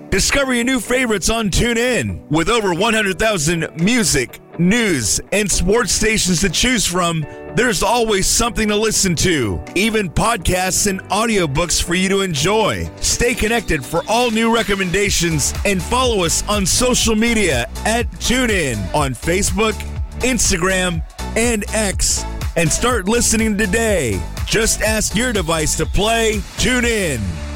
Discover your new favorites on TuneIn. With over 100,000 music, news, and sports stations to choose from, there's always something to listen to. Even podcasts and audiobooks for you to enjoy. Stay connected for all new recommendations and follow us on social media at TuneIn on Facebook, Instagram, and X. And start listening today. Just ask your device to play TuneIn.